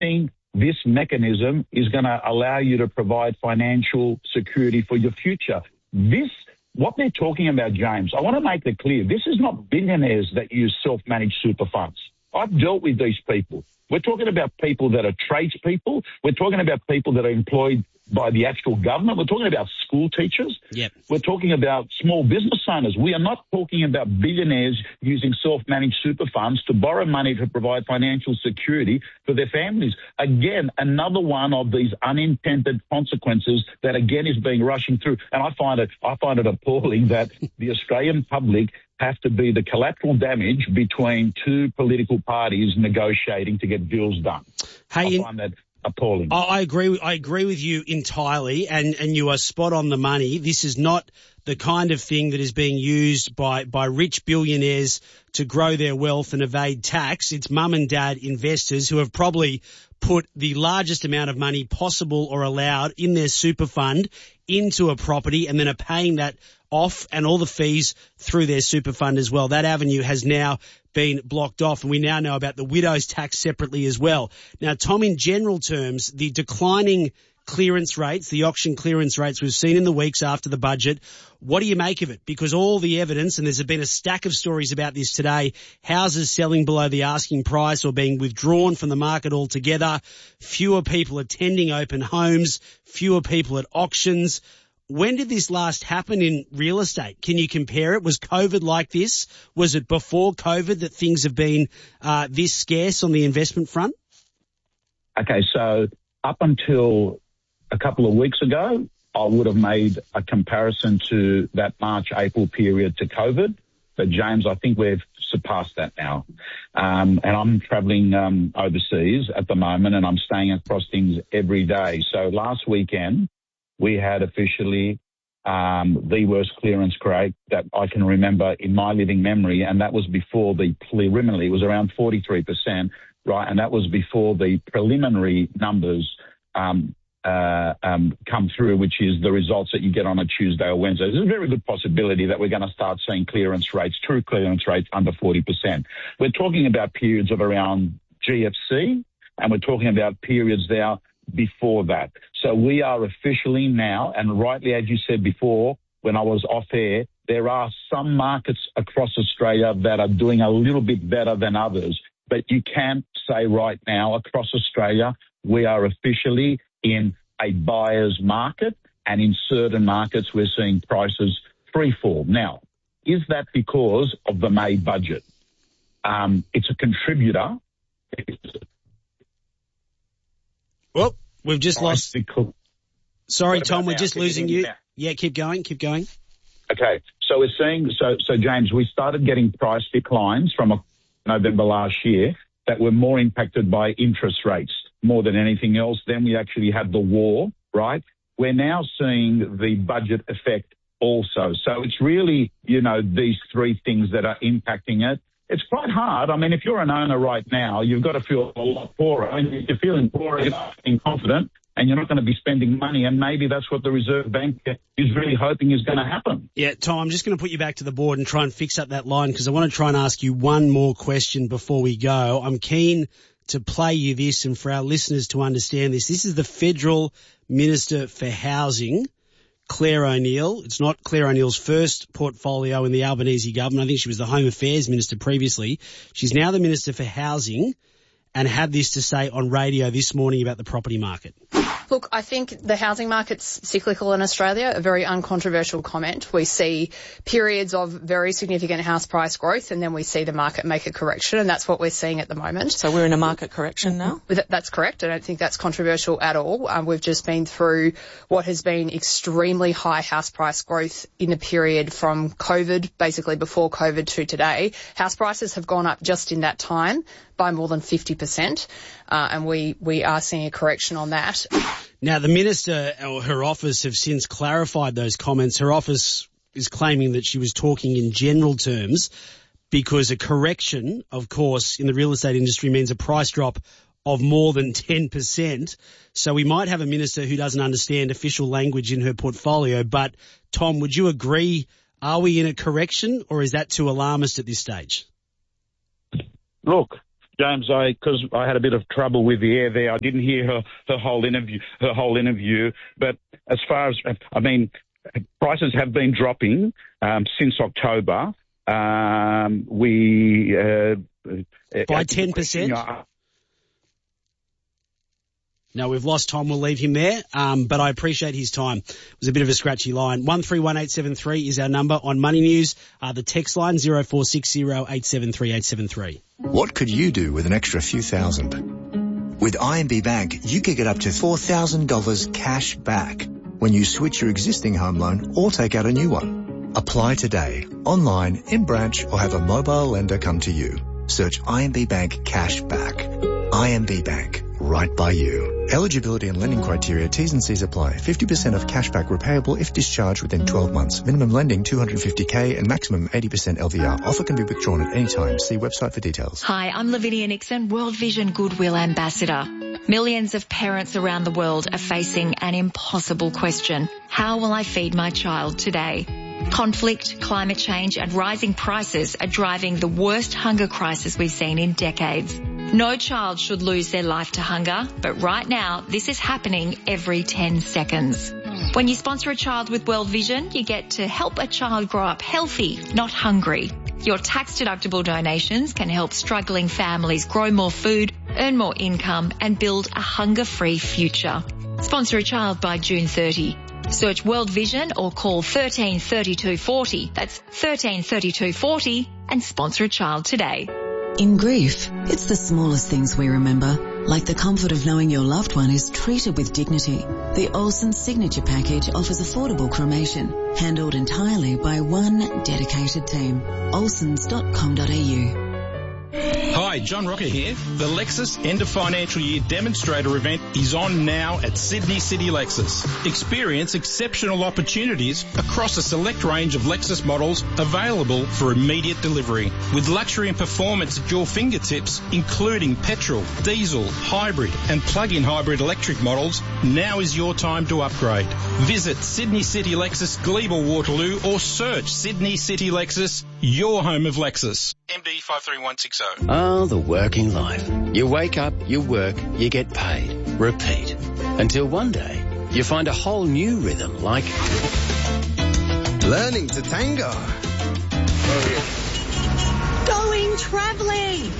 think this mechanism is going to allow you to provide financial security for your future. What they're talking about, James, I want to make it clear. This is not billionaires that use self-managed super funds. I've dealt with these people. We're talking about people that are tradespeople. We're talking about people that are employed by the actual government. We're talking about school teachers. Yep. We're talking about small business owners. We are not talking about billionaires using self-managed super funds to borrow money to provide financial security for their families. Again, another one of these unintended consequences that, again, is being rushing through. And I find it appalling that the Australian public have to be the collateral damage between two political parties negotiating to get deals done. I find that appalling. I agree with you entirely, and you are spot on the money. This is not the kind of thing that is being used by rich billionaires to grow their wealth and evade tax. It's mum and dad investors who have probably put the largest amount of money possible or allowed in their super fund into a property and then are paying that off and all the fees through their super fund as well. That avenue has now been blocked off, and we now know about the widow's tax separately as well. Now, Tom, in general terms, the declining clearance rates, the auction clearance rates we've seen in the weeks after the budget, what do you make of it? Because all the evidence, and there's been a stack of stories about this today, houses selling below the asking price or being withdrawn from the market altogether, fewer people attending open homes, fewer people at auctions. When did this last happen in real estate? Can you compare it? Was COVID like this? Was it before COVID that things have been this scarce on the investment front? Okay, so up until a couple of weeks ago, I would have made a comparison to that March-April period to COVID. But, James, I think we've surpassed that now. And I'm travelling overseas at the moment, and I'm staying across things every day. So last weekend, we had officially the worst clearance rate that I can remember in my living memory, and that was before the preliminary. It was around 43%, right? And that was before the preliminary numbers come through, which is the results that you get on a Tuesday or Wednesday. There's a very good possibility that we're going to start seeing clearance rates, true clearance rates, under 40%. We're talking about periods of around GFC, and we're talking about periods now before that. So we are officially now, and rightly, as you said before, when I was off air, there are some markets across Australia that are doing a little bit better than others. But you can't say right now across Australia, we are officially in a buyer's market, and in certain markets we're seeing prices free fall. Now, is that because of the May budget? It's a contributor. Well, we've just lost. Sorry, Tom, we're just losing you. Yeah, keep going. Okay, so we're seeing, so James, we started getting price declines from November last year that were more impacted by interest rates more than anything else. Then we actually had the war, right? We're now seeing the budget effect also. So it's really, these three things that are impacting it. It's quite hard. I mean, if you're an owner right now, you've got to feel a lot poorer. I mean, if you're feeling poorer, you're not feeling confident, and you're not going to be spending money, and maybe that's what the Reserve Bank is really hoping is going to happen. Yeah, Tom, I'm just going to put you back to the board and try and fix up that line, because I want to try and ask you one more question before we go. I'm keen to play you this and for our listeners to understand this. This is the Federal Minister for Housing, Clare O'Neil. It's not Clare O'Neil's first portfolio in the Albanese government. I think she was the Home Affairs Minister previously. She's now the Minister for Housing, and had this to say on radio this morning about the property market. Look, I think the housing market's cyclical in Australia, a very uncontroversial comment. We see periods of very significant house price growth, and then we see the market make a correction, and that's what we're seeing at the moment. So we're in a market correction now? That's correct. I don't think that's controversial at all. We've just been through what has been extremely high house price growth in the period from COVID, basically before COVID to today. House prices have gone up just in that time by more than 50%, and we are seeing a correction on that. Now, the Minister or her office have since clarified those comments. Her office is claiming that she was talking in general terms because a correction, of course, in the real estate industry means a price drop of more than 10%. So we might have a minister who doesn't understand official language in her portfolio. But, Tom, would you agree, are we in a correction, or is that too alarmist at this stage? Look, James, because I had a bit of trouble with the air there, I didn't hear her whole interview. But as far as, prices have been dropping since October. By 10%? No, we've lost Tom. We'll leave him there. But I appreciate his time. It was a bit of a scratchy line. 131873 is our number on Money News. The text line 0460 873 873. What could you do with an extra few thousand? With IMB Bank, you could get up to $4,000 cash back when you switch your existing home loan or take out a new one. Apply today, online, in branch, or have a mobile lender come to you. Search IMB Bank Cash Back. IMB Bank, right by you. Eligibility and lending criteria, T's and C's apply. 50% of cashback repayable if discharged within 12 months. Minimum lending $250K and maximum 80% LVR. Offer can be withdrawn at any time. See website for details. Hi, I'm Lavinia Nixon, World Vision Goodwill Ambassador. Millions of parents around the world are facing an impossible question. How will I feed my child today? Conflict, climate change and rising prices are driving the worst hunger crisis we've seen in decades. No child should lose their life to hunger, but right now this is happening every 10 seconds. When you sponsor a child with World Vision, you get to help a child grow up healthy, not hungry. Your tax-deductible donations can help struggling families grow more food, earn more income and build a hunger-free future. Sponsor a child by June 30. Search World Vision or call 133240. That's 133240 and sponsor a child today. In grief, it's the smallest things we remember, like the comfort of knowing your loved one is treated with dignity. The Olsen Signature Package offers affordable cremation, handled entirely by one dedicated team. olsens.com.au. Hi, John Rocker here. The Lexus End of Financial Year Demonstrator event is on now at Sydney City Lexus. Experience exceptional opportunities across a select range of Lexus models available for immediate delivery. With luxury and performance at your fingertips, including petrol, diesel, hybrid and plug-in hybrid electric models, now is your time to upgrade. Visit Sydney City Lexus, Glebe Waterloo or search Sydney City Lexus, your home of Lexus. MD 53160. Oh, the working life. You wake up, you work, you get paid. Repeat. Until one day, you find a whole new rhythm like learning to tango. Going travelling.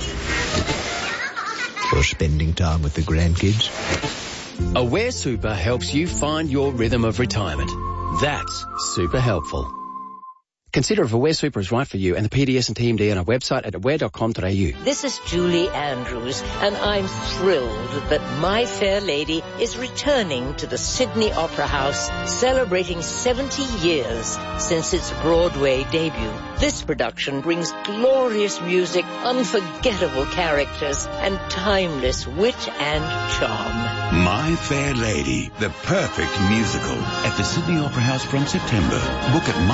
Or spending time with the grandkids. Aware Super helps you find your rhythm of retirement. That's super helpful. Consider if Aware Super is right for you and the PDS and TMD on our website at aware.com.au. This is Julie Andrews, and I'm thrilled that My Fair Lady is returning to the Sydney Opera House, celebrating 70 years since its Broadway debut. This production brings glorious music, unforgettable characters, and timeless wit and charm. My Fair Lady, the perfect musical, at the Sydney Opera House from September. Book at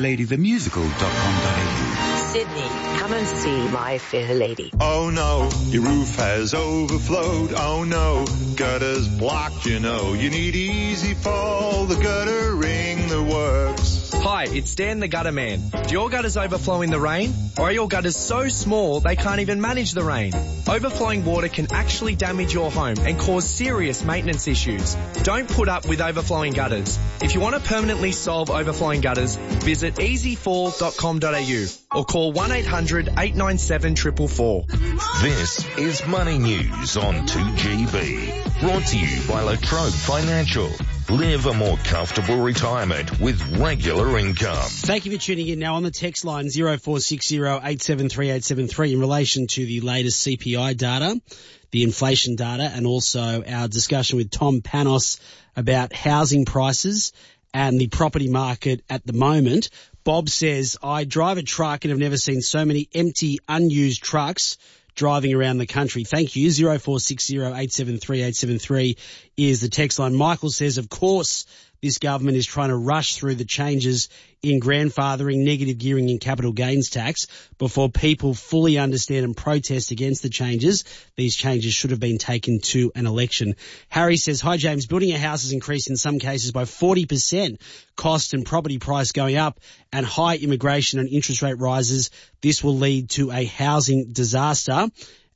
myfairladythemusical.com.au. Sydney, come and see My Fair Lady. Oh no, your roof has overflowed. Oh no, gutters blocked, you know. You need Easy Fall, the gutter ring that works. Hi, it's Dan the Gutter Man. Do your gutters overflow in the rain? Or are your gutters so small they can't even manage the rain? Overflowing water can actually damage your home and cause serious maintenance issues. Don't put up with overflowing gutters. If you want to permanently solve overflowing gutters, visit easyfall.com.au or call 1-800-897-444. This is Money News on 2GB. Brought to you by La Trobe Financial. Live a more comfortable retirement with regular income. Thank you for tuning in. Now on the text line 0460 873 873 in relation to the latest CPI data, the inflation data, and also our discussion with Tom Panos about housing prices and the property market at the moment. Bob says, I drive a truck and have never seen so many empty, unused trucks driving around the country. Thank you. 0460 873 873 is the text line. Michael says, of course, this government is trying to rush through the changes in grandfathering, negative gearing and capital gains tax before people fully understand and protest against the changes. These changes should have been taken to an election. Harry says, hi James, building a house has increased in some cases by 40%, cost and property price going up and high immigration and interest rate rises. This will lead to a housing disaster.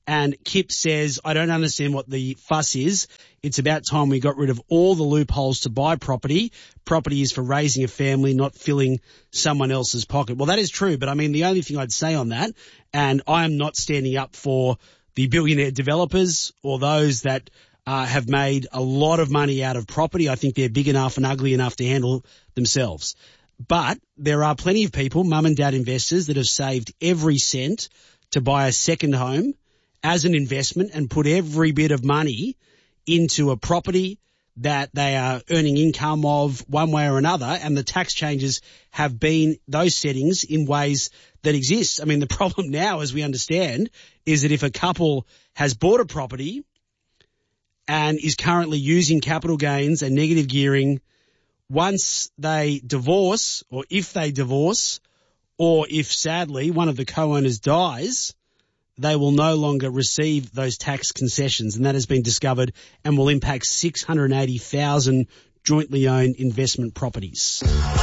And Kip says, I don't understand what the fuss is. It's about time we got rid of all the loopholes to buy property. Property is for raising a family, not filling someone else's pocket. Well, that is true, but I mean, the only thing I'd say on that, and I am not standing up for the billionaire developers or those that have made a lot of money out of property. I think they're big enough and ugly enough to handle themselves. But there are plenty of people, mum and dad investors, that have saved every cent to buy a second home as an investment and put every bit of money into a property that they are earning income of one way or another, and the tax changes have been those settings in ways that exist. I mean, the problem now, as we understand, is that if a couple has bought a property and is currently using capital gains and negative gearing, once they divorce, or if they divorce, or if sadly one of the co-owners dies, they will no longer receive those tax concessions, and that has been discovered and will impact 680,000 jointly owned investment properties.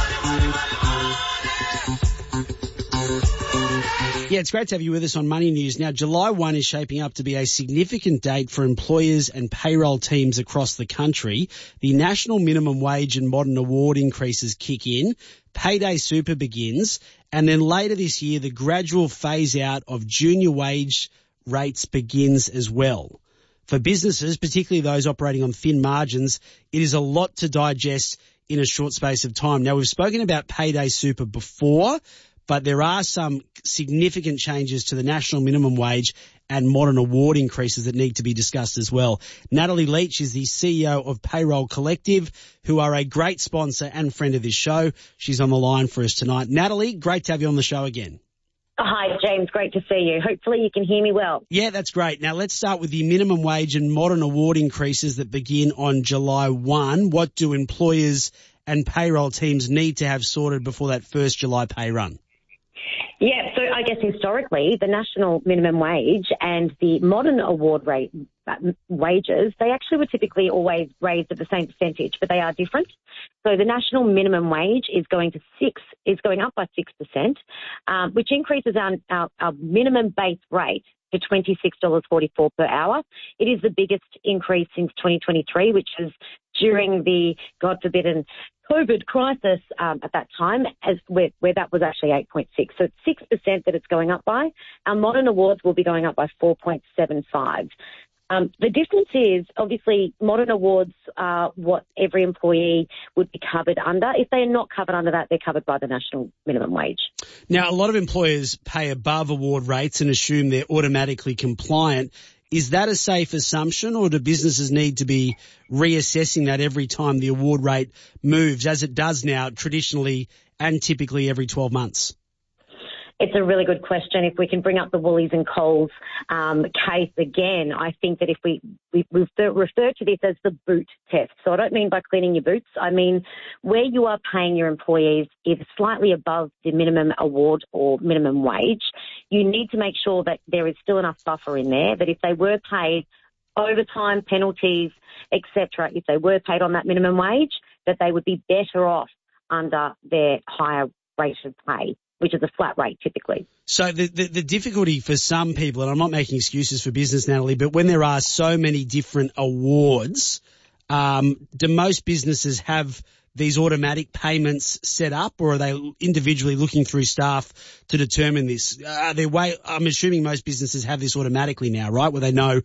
Yeah, it's great to have you with us on Money News. Now, July 1 is shaping up to be a significant date for employers and payroll teams across the country. The national minimum wage and modern award increases kick in, payday super begins, and then later this year, the gradual phase out of junior wage rates begins as well. For businesses, particularly those operating on thin margins, it is a lot to digest in a short space of time. Now, we've spoken about payday super before, but there are some significant changes to the national minimum wage and modern award increases that need to be discussed as well. Natalie Leach is the CEO of Payroll Collective, who are a great sponsor and friend of this show. She's on the line for us tonight. Natalie, great to have you on the show again. Hi, James. Great to see you. Hopefully you can hear me well. Yeah, that's great. Now, let's start with the minimum wage and modern award increases that begin on July 1. What do employers and payroll teams need to have sorted before that first July pay run? Yeah, so I guess historically, the national minimum wage and the modern award rate wages, they actually were typically always raised at the same percentage, but they are different. So the national minimum wage is going up by 6%, which increases our minimum base rate to $26.44 per hour. It is the biggest increase since 2023, which is during the, God forbidden, COVID crisis at that time, where that was actually 8.6. So it's 6% that it's going up by. Our modern awards will be going up by 4.75. The difference is, obviously, modern awards are what every employee would be covered under. If they are not covered under that, they're covered by the national minimum wage. Now, a lot of employers pay above award rates and assume they're automatically compliant. Is that a safe assumption, or do businesses need to be reassessing that every time the award rate moves, as it does now traditionally and typically every 12 months? It's a really good question. If we can bring up the Woolies and Coles case again, I think that if we refer to this as the boot test. So I don't mean by cleaning your boots. I mean where you are paying your employees either slightly above the minimum award or minimum wage, you need to make sure that there is still enough buffer in there, that if they were paid overtime, penalties, etc., if they were paid on that minimum wage, that they would be better off under their higher rate of pay, which is a flat rate typically. So the difficulty for some people, and I'm not making excuses for business, Natalie, but when there are so many different awards, do most businesses have these automatic payments set up, or are they individually looking through staff to determine this? I'm assuming most businesses have this automatically now, right, where they know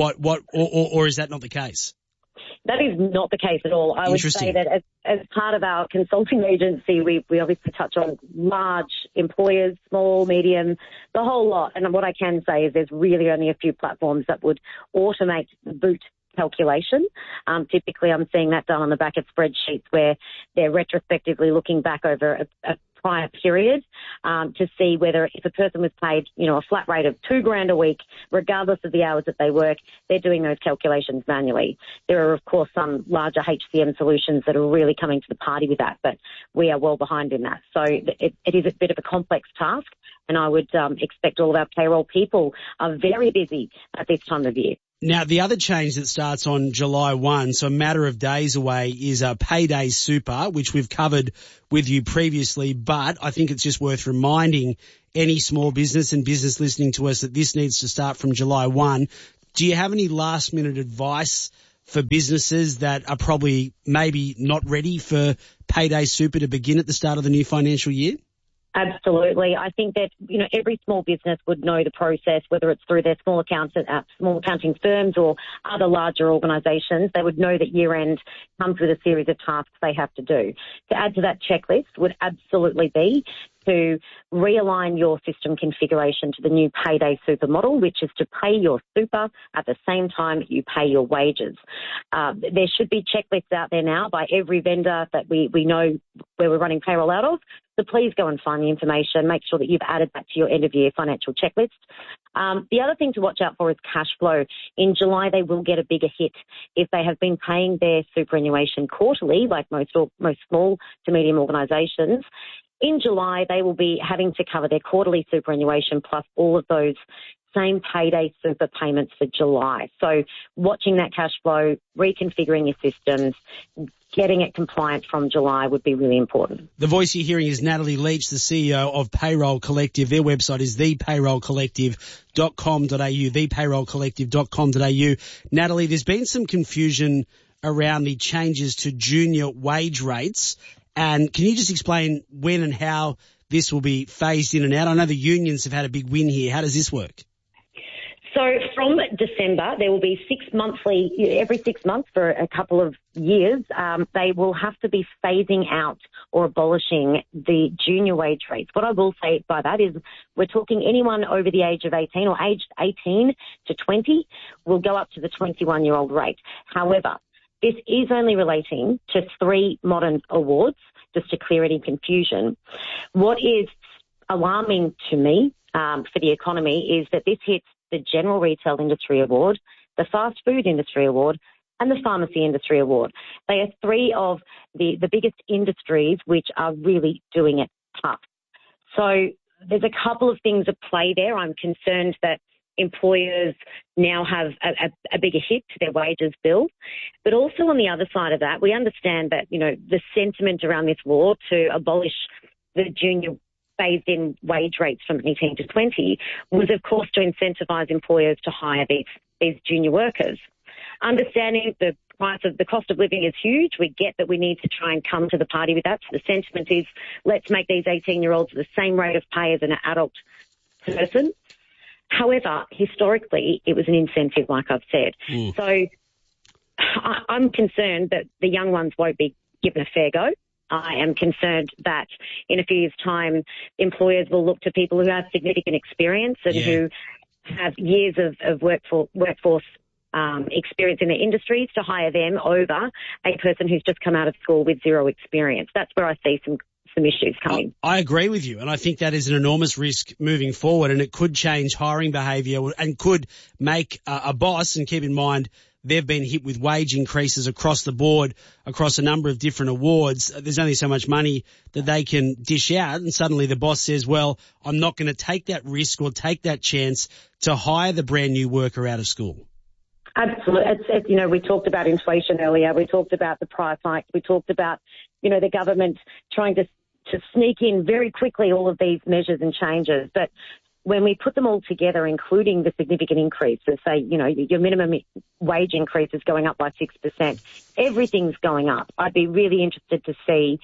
or is that not the case? That is not the case at all. I would say that as part of our consulting agency, we obviously touch on large employers, small, medium, the whole lot. And what I can say is there's really only a few platforms that would automate the boot calculation. Typically, I'm seeing that done on the back of spreadsheets where they're retrospectively looking back over a prior period to see whether if a person was paid, a flat rate of $2,000 a week, regardless of the hours that they work, they're doing those calculations manually. There are, of course, some larger HCM solutions that are really coming to the party with that, but we are well behind in that. So it is a bit of a complex task, and I would expect all of our payroll people are very busy at this time of year. Now, the other change that starts on July 1, so a matter of days away, is a payday super, which we've covered with you previously, but I think it's just worth reminding any small business and business listening to us that this needs to start from July 1. Do you have any last minute advice for businesses that are probably maybe not ready for Payday Super to begin at the start of the new financial year? Absolutely. I think that, every small business would know the process, whether it's through their small accounting firms or other larger organisations. They would know that year-end comes with a series of tasks they have to do. To add to that checklist would absolutely be to realign your system configuration to the new Payday Super model, which is to pay your super at the same time you pay your wages. There should be checklists out there now by every vendor that we know where we're running payroll out of. So please go and find the information. Make sure that you've added that to your end-of-year financial checklist. The other thing to watch out for is cash flow. In July, they will get a bigger hit if they have been paying their superannuation quarterly, like most small to medium organisations. In July, they will be having to cover their quarterly superannuation plus all of those same Payday Super payments for July. So watching that cash flow, reconfiguring your systems, getting it compliant from July would be really important. The voice you're hearing is Natalie Leach, the CEO of Payroll Collective. Their website is thepayrollcollective.com.au, thepayrollcollective.com.au. Natalie, there's been some confusion around the changes to junior wage rates. And can you just explain when and how this will be phased in and out? I know the unions have had a big win here. How does this work? So from December, there will be every 6 months for a couple of years, they will have to be phasing out or abolishing the junior wage rates. What I will say by that is we're talking anyone over the age of 18 or aged 18 to 20 will go up to the 21-year-old rate. However, this is only relating to 3 modern awards, just to clear any confusion. What is alarming to me for the economy is that this hits the General Retail Industry Award, the Fast Food Industry Award, and the Pharmacy Industry Award. They are 3 of the biggest industries which are really doing it tough. So there's a couple of things at play there. I'm concerned that employers now have a bigger hit to their wages bill. But also on the other side of that, we understand that, the sentiment around this law to abolish the junior phased-in wage rates from 18 to 20 was, of course, to incentivise employers to hire these junior workers. Understanding the cost of living is huge, we get that we need to try and come to the party with that. So the sentiment is, let's make these 18-year-olds the same rate of pay as an adult person. However, historically, it was an incentive, like I've said. So I'm concerned that the young ones won't be given a fair go. I am concerned that in a few years' time, employers will look to people who have significant experience and who have years of workforce experience in their industries to hire them over a person who's just come out of school with 0 experience. That's where I see some issues coming. I agree with you, and I think that is an enormous risk moving forward, and it could change hiring behaviour and could make a boss, and keep in mind they've been hit with wage increases across the board, across a number of different awards. There's only so much money that they can dish out, and suddenly the boss says, well, I'm not going to take that risk or take that chance to hire the brand new worker out of school. Absolutely. We talked about inflation earlier. We talked about the price hikes. We talked about, the government trying to sneak in very quickly all of these measures and changes. But when we put them all together, including the significant increases, say, your minimum wage increase is going up by 6%, everything's going up. I'd be really interested to see,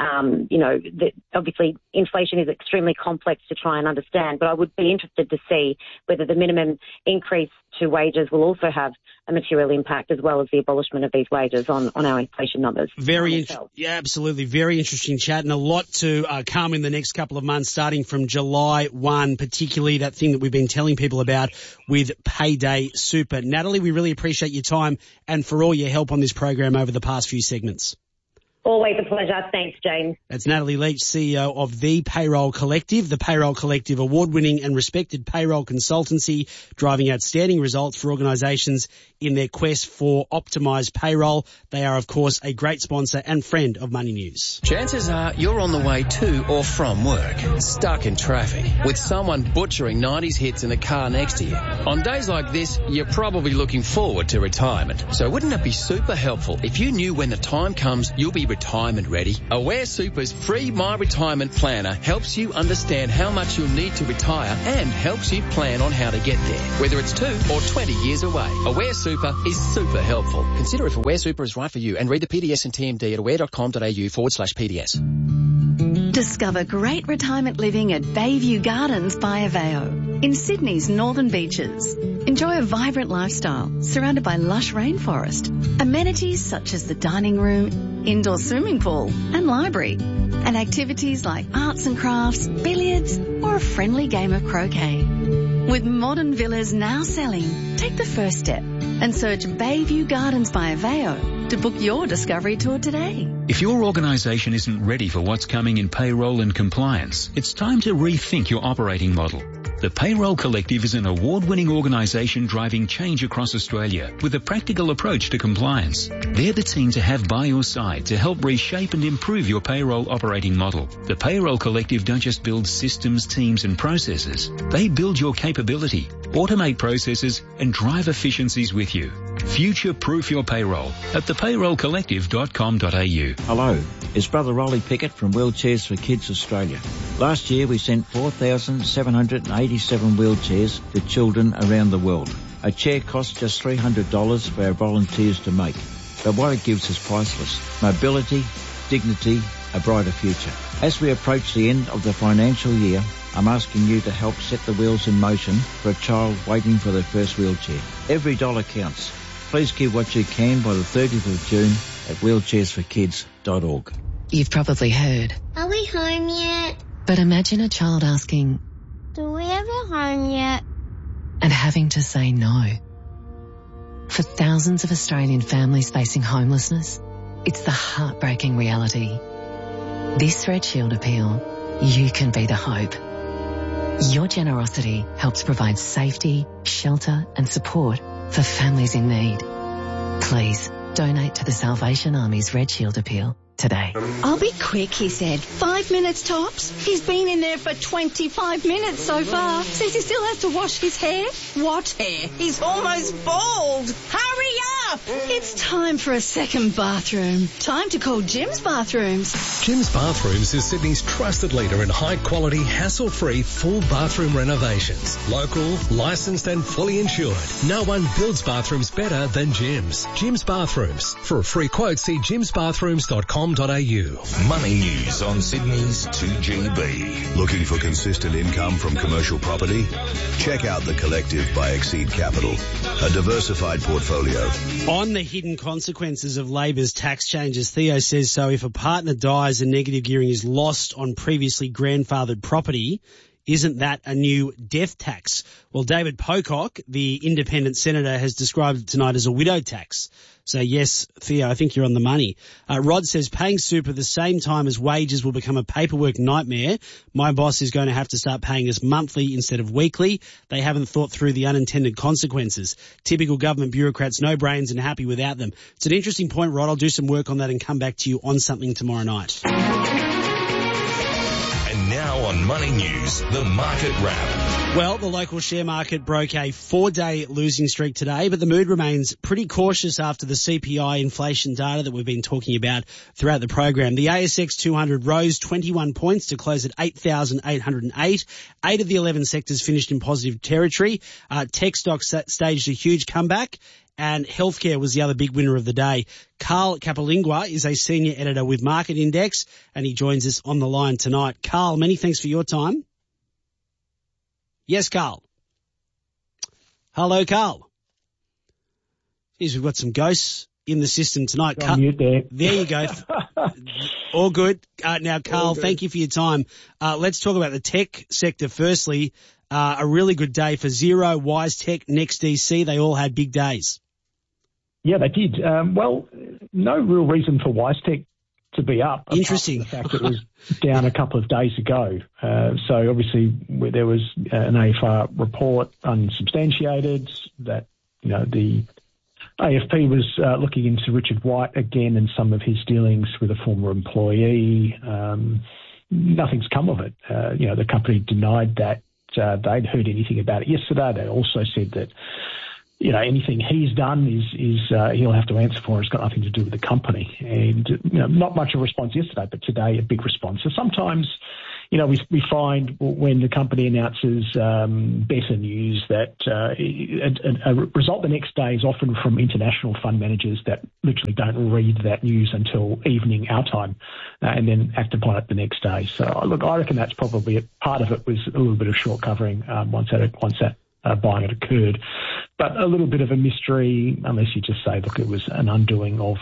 obviously inflation is extremely complex to try and understand, but I would be interested to see whether the minimum increase to wages will also have a material impact, as well as the abolishment of these wages on our inflation numbers. Absolutely. Very interesting chat, and a lot to come in the next couple of months, starting from July 1, particularly that thing that we've been telling people about with Payday Super. Natalie, we really appreciate your time and for all your help on this program over the past few segments. Always a pleasure. Thanks, James. That's Natalie Leach, CEO of The Payroll Collective. The Payroll Collective, award-winning and respected payroll consultancy, driving outstanding results for organisations in their quest for optimised payroll. They are, of course, a great sponsor and friend of Money News. Chances are you're on the way to or from work, stuck in traffic, with someone butchering 90s hits in the car next to you. On days like this, you're probably looking forward to retirement. So wouldn't it be super helpful if you knew when the time comes you'll be retirement ready? Aware Super's free My Retirement Planner helps you understand how much you'll need to retire and helps you plan on how to get there, whether it's 2 or 20 years away. Aware Super is super helpful. Consider if Aware Super is right for you and read the PDS and TMD at aware.com.au/PDS. Discover great retirement living at Bayview Gardens by Aveo in Sydney's Northern Beaches. Enjoy a vibrant lifestyle surrounded by lush rainforest, amenities such as the dining room, indoor swimming pool and library, and activities like arts and crafts, billiards or a friendly game of croquet. With modern villas now selling, take the first step and search Bayview Gardens by Aveo to book your discovery tour today. If your organisation isn't ready for what's coming in payroll and compliance, it's time to rethink your operating model. The Payroll Collective is an award-winning organisation driving change across Australia with a practical approach to compliance. They're the team to have by your side to help reshape and improve your payroll operating model. The Payroll Collective don't just build systems, teams and processes. They build your capability, automate processes and drive efficiencies with you. Future-proof your payroll at thepayrollcollective.com.au. Hello, it's Brother Rolly Pickett from Wheelchairs for Kids Australia. Last year we sent 4,787 wheelchairs to children around the world. A chair costs just $300 for our volunteers to make, but what it gives is priceless. Mobility, dignity, a brighter future. As we approach the end of the financial year, I'm asking you to help set the wheels in motion for a child waiting for their first wheelchair. Every dollar counts. Please give what you can by the 30th of June at wheelchairsforkids.org. You've probably heard. Are we home yet? But imagine a child asking, Do we have a home yet? And having to say no. For thousands of Australian families facing homelessness, it's the heartbreaking reality. This Red Shield appeal, you can be the hope. Your generosity helps provide safety, shelter and support for families in need. Please donate to the Salvation Army's Red Shield appeal today. I'll be quick, he said. 5 minutes tops. He's been in there for 25 minutes so far. Says he still has to wash his hair. What hair? He's almost bald. Hurry up! It's time for a second bathroom. Time to call Jim's Bathrooms. Jim's Bathrooms is Sydney's trusted leader in high-quality, hassle-free, full bathroom renovations. Local, licensed and fully insured. No one builds bathrooms better than Jim's. Jim's Bathrooms. For a free quote, see jimsbathrooms.com.au. Money news on Sydney's 2GB. Looking for consistent income from commercial property? Check out The Collective by Exceed Capital, a diversified portfolio. On the hidden consequences of Labor's tax changes, Theo says so if a partner dies and negative gearing is lost on previously grandfathered property, isn't that a new death tax? Well, David Pocock, the independent senator, has described it tonight as a widow tax. So yes, Theo, I think you're on the money. Rod says paying super the same time as wages will become a paperwork nightmare. My boss is going to have to start paying us monthly instead of weekly. They haven't thought through the unintended consequences. Typical government bureaucrats, no brains and happy without them. It's an interesting point, Rod. I'll do some work on that and come back to you on something tomorrow night. Now on Money News, the market wrap. Well, the local share market broke a 4-day losing streak today, but the mood remains pretty cautious after the CPI inflation data that we've been talking about throughout the program. The ASX 200 rose 21 points to close at 8,808. 8 of the 11 sectors finished in positive territory. Tech stocks staged a huge comeback, and healthcare was the other big winner of the day. Carl Capolingua is a senior editor with Market Index, and he joins us on the line tonight. Carl, many thanks for your time. Yes, Carl. Hello, Carl. Geez, we've got some ghosts in the system tonight. Mute there. There you go. All good. Now, Carl, thank you for your time. Let's talk about the tech sector firstly. A really good day for Xero, WiseTech, NextDC. They all had big days. Yeah, they did. Well, no real reason for WiseTech to be up. Interesting. The fact that it was down a couple of days ago. So obviously there was an AFR report unsubstantiated that, you know, the AFP was looking into Richard White again and some of his dealings with a former employee. Nothing's come of it. You know, the company denied that they'd heard anything about it yesterday. They also said that anything he's done is he'll have to answer for. It's got nothing to do with the company. And, not much of a response yesterday, but today a big response. So sometimes, we find when the company announces better news that a result the next day is often from international fund managers that literally don't read that news until evening our time and then act upon it the next day. So, look, I reckon that's probably part of it was a little bit of short covering once that buying it occurred. But a little bit of a mystery, unless you just say, look, it was an undoing of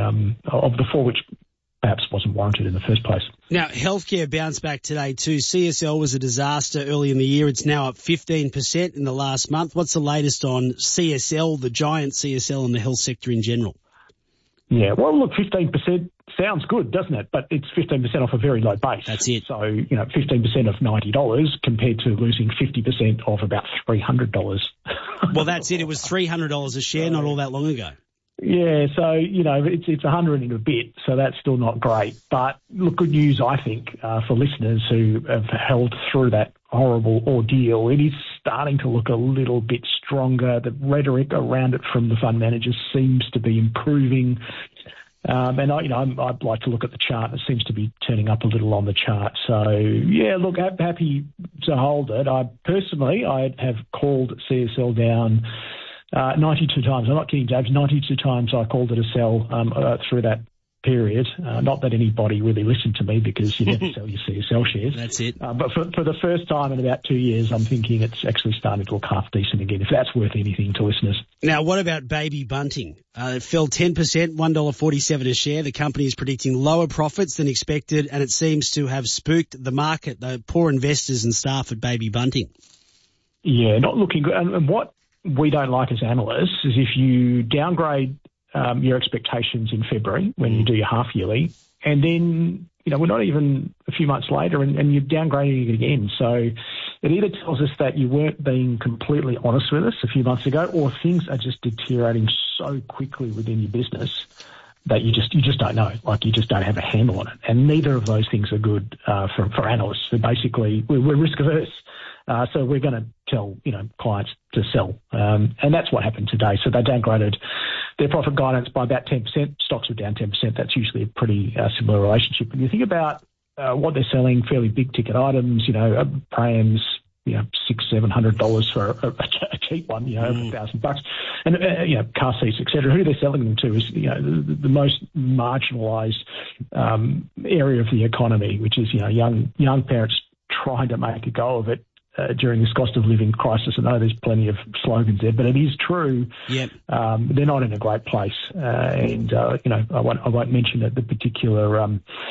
the fall, which perhaps wasn't warranted in the first place. Now, healthcare bounced back today too. CSL was a disaster early in the year. It's now up 15% in the last month. What's the latest on CSL, the giant CSL, and the health sector in general? Yeah, well, look, 15% sounds good, doesn't it? But it's 15% off a very low base. That's it. So, 15% of $90 compared to losing 50% of about $300. Well, that's it. It was $300 a share not all that long ago. Yeah, so, it's 100 and a bit, so that's still not great. But, look, good news, I think, for listeners who have held through that horrible ordeal. It is starting to look a little bit stronger. The rhetoric around it from the fund managers seems to be improving. And I'd like to look at the chart. It seems to be turning up a little on the chart. So, yeah, look, happy to hold it. I have called CSL down 92 times. I'm not kidding, James. 92 times I called it a sell through that period. Not that anybody really listened to me because you never sell your CSL shares. That's it. But for the first time in about 2 years, I'm thinking it's actually starting to look half decent again, if that's worth anything to listeners. Now, what about Baby Bunting? It fell 10%, $1.47 a share. The company is predicting lower profits than expected, and it seems to have spooked the market, the poor investors and staff at Baby Bunting. Yeah, not looking good. And what we don't like as analysts is if you downgrade your expectations in February when you do your half yearly, and then, we're not even a few months later and you're downgrading it again. So it either tells us that you weren't being completely honest with us a few months ago, or things are just deteriorating so quickly within your business that you just don't know, like you just don't have a handle on it. And neither of those things are good for analysts. So basically, we're risk averse. So we're going to tell, clients to sell. And that's what happened today. So they downgraded their profit guidance by about 10%. Stocks were down 10%. That's usually a pretty similar relationship. When you think about what they're selling, fairly big ticket items, prams, $600-700 for a cheap one, $1,000, and car seats, etc. Who they're selling them to is the most marginalised area of the economy, which is young parents trying to make a go of it during this cost of living crisis. I know there's plenty of slogans there, but it is true. Yep. They're not in a great place, and I won't mention the particular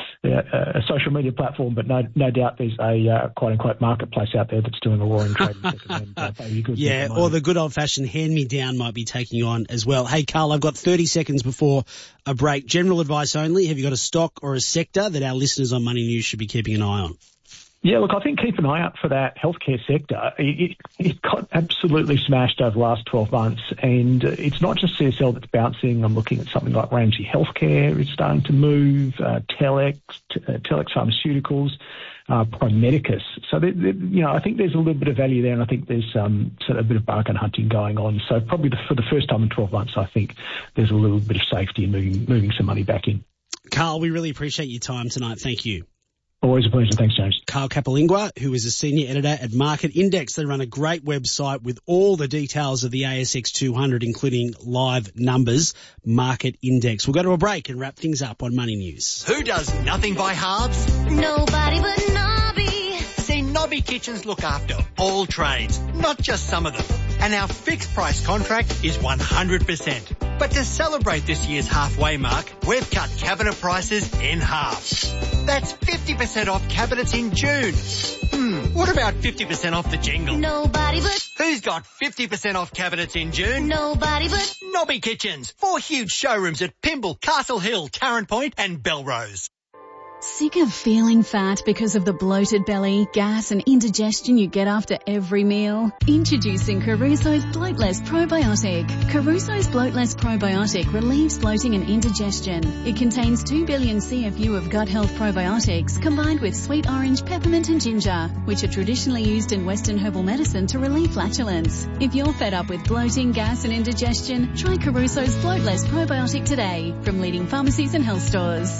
social media platform, but no doubt there's a quote unquote marketplace out there that's doing a roaring trade in second-hand baby goods. Yeah, or the good old fashioned hand-me-down might be taking on as well. Hey, Carl, I've got 30 seconds before a break. General advice only. Have you got a stock or a sector that our listeners on Money News should be keeping an eye on? Yeah, look, I think keep an eye out for that healthcare sector. It got absolutely smashed over the last 12 months, and it's not just CSL that's bouncing. I'm looking at something like Ramsay Healthcare. It's starting to move, Telex Pharmaceuticals, Pro Medicus. So, I think there's a little bit of value there, and I think there's sort of a bit of bargain hunting going on. So probably for the first time in 12 months, I think there's a little bit of safety in moving some money back in. Carl, we really appreciate your time tonight. Thank you. Always a pleasure. Thanks, James. Carl Capilingua, who is a senior editor at Market Index. They run a great website with all the details of the ASX 200, including live numbers, Market Index. We'll go to a break and wrap things up on Money News. Who does nothing by halves? Nobody but Nobby. See, Nobby Kitchens look after all trades, not just some of them. And our fixed price contract is 100%. But to celebrate this year's halfway mark, we've cut cabinet prices in half. That's 50% off cabinets in June. What about 50% off the jingle? Nobody but... Who's got 50% off cabinets in June? Nobody but... Nobby Kitchens. 4 huge showrooms at Pymble, Castle Hill, Tarrant Point and Belrose. Sick of feeling fat because of the bloated belly, gas and indigestion you get after every meal? Introducing Caruso's Bloatless Probiotic. Caruso's Bloatless Probiotic relieves bloating and indigestion. It contains 2 billion CFU of gut health probiotics combined with sweet orange, peppermint and ginger, which are traditionally used in Western herbal medicine to relieve flatulence. If you're fed up with bloating, gas and indigestion, try Caruso's Bloatless Probiotic today from leading pharmacies and health stores.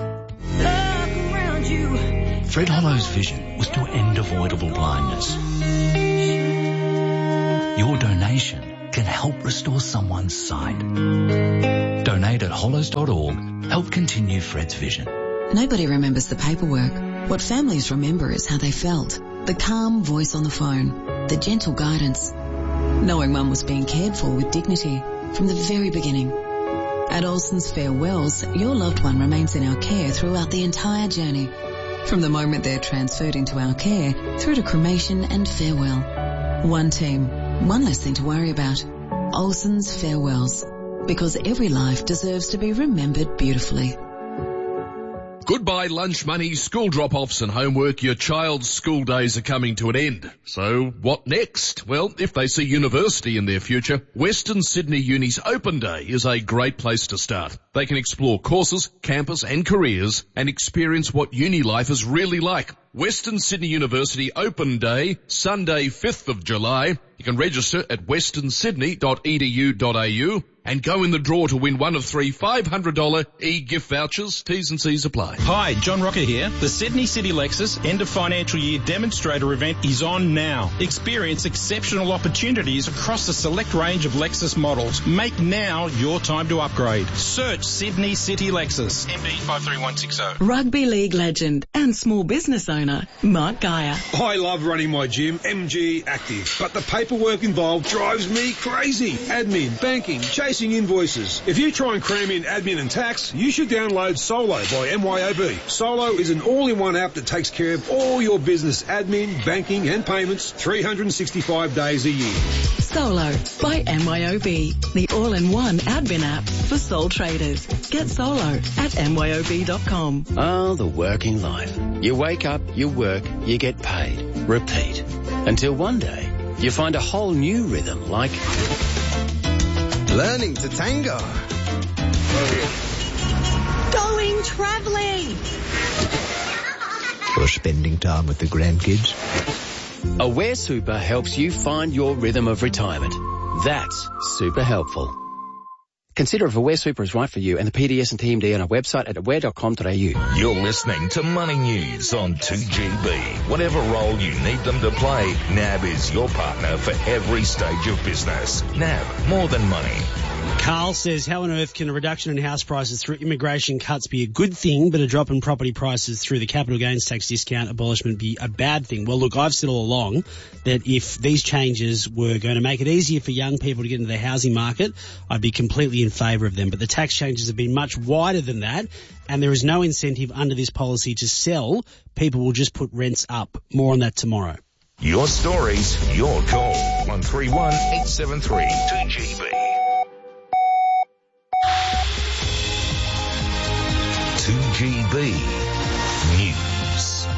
Fred Hollow's vision was to end avoidable blindness. Your donation can help restore someone's sight. Donate at hollows.org. Help continue Fred's vision. Nobody remembers the paperwork. What families remember is how they felt. The calm voice on the phone. The gentle guidance. Knowing Mum was being cared for with dignity from the very beginning. At Olsen's Farewells, your loved one remains in our care throughout the entire journey. From the moment they're transferred into our care through to cremation and farewell. One team, one less thing to worry about. Olsen's Farewells. Because every life deserves to be remembered beautifully. Goodbye lunch money, school drop-offs and homework. Your child's school days are coming to an end. So what next? Well, if they see university in their future, Western Sydney Uni's Open Day is a great place to start. They can explore courses, campus and careers and experience what uni life is really like. Western Sydney University Open Day, Sunday 5th of July. You can register at westernsydney.edu.au and go in the draw to win one of 3 $500 e-gift vouchers. T's and C's apply. Hi, John Rocker here. The Sydney City Lexus End of Financial Year Demonstrator event is on now. Experience exceptional opportunities across a select range of Lexus models. Make now your time to upgrade. Search Sydney City Lexus. MD 53160. Rugby league legend and small business owner, Mark Geyer. I love running my gym, MG Active, but the paperwork involved drives me crazy. Admin, banking, chasing invoices. If you try and cram in admin and tax, you should download Solo by MYOB. Solo is an all-in-one app that takes care of all your business admin, banking and payments 365 days a year. Solo by MYOB, the all-in-one admin app for sole traders. Get Solo at myob.com. Oh, the working life. You wake up, you work, you get paid. Repeat. Until one day, you find a whole new rhythm like learning to tango. Going travelling. Or spending time with the grandkids. Aware Super helps you find your rhythm of retirement. That's super helpful. Consider if Aware Super is right for you and the PDS and TMD on our website at aware.com.au. You're listening to Money News on 2GB. Whatever role you need them to play, NAB is your partner for every stage of business. NAB, more than money. Carl says, how on earth can a reduction in house prices through immigration cuts be a good thing, but a drop in property prices through the capital gains tax discount abolishment be a bad thing? Well, look, I've said all along that if these changes were going to make it easier for young people to get into the housing market, I'd be completely in favour of them. But the tax changes have been much wider than that, and there is no incentive under this policy to sell. People will just put rents up. More on that tomorrow. Your stories, your call. 131 873 2GB. 2GB News.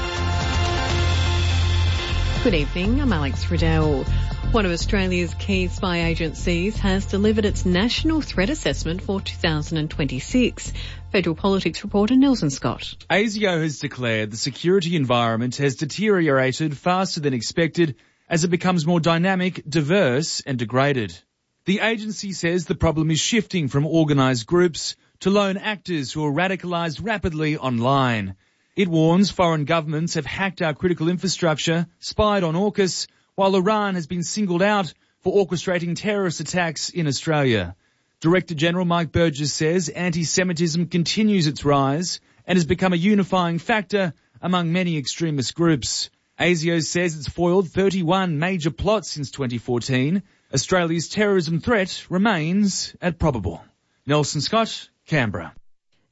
Good evening, I'm Alex Riddell. One of Australia's key spy agencies has delivered its National Threat Assessment for 2026. Federal Politics reporter Nelson Scott. ASIO has declared the security environment has deteriorated faster than expected as it becomes more dynamic, diverse and degraded. The agency says the problem is shifting from organised groups to lone actors who are radicalised rapidly online. It warns foreign governments have hacked our critical infrastructure, spied on AUKUS, while Iran has been singled out for orchestrating terrorist attacks in Australia. Director General Mike Burgess says anti-Semitism continues its rise and has become a unifying factor among many extremist groups. ASIO says it's foiled 31 major plots since 2014. Australia's terrorism threat remains at probable. Nelson Scott, Canberra.